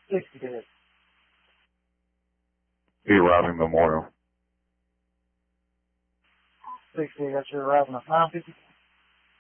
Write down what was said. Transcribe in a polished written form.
60 days. Be arriving Memorial. 60, that's your arriving at 9:50.